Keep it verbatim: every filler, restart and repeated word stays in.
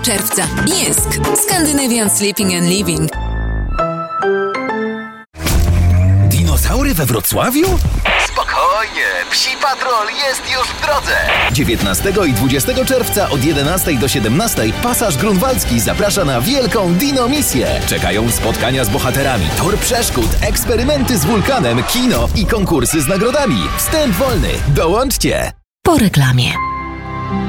czerwca. Jysk. Scandinavian Sleeping and Living. Dinozaury we Wrocławiu? Spokojnie, Psi Patrol jest już w drodze. dziewiętnastego i dwudziestego czerwca od jedenastej do siedemnastej Pasaż Grunwaldzki zaprasza na wielką dino-misję. Czekają spotkania z bohaterami, tor przeszkód, eksperymenty z wulkanem, kino i konkursy z nagrodami. Wstęp wolny. Dołączcie! Po reklamie.